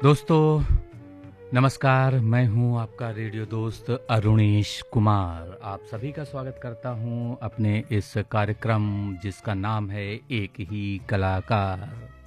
दोस्तों नमस्कार, मैं हूं आपका रेडियो दोस्त अरुणेश कुमार। आप सभी का स्वागत करता हूं अपने इस कार्यक्रम जिसका नाम है एक ही कलाकार।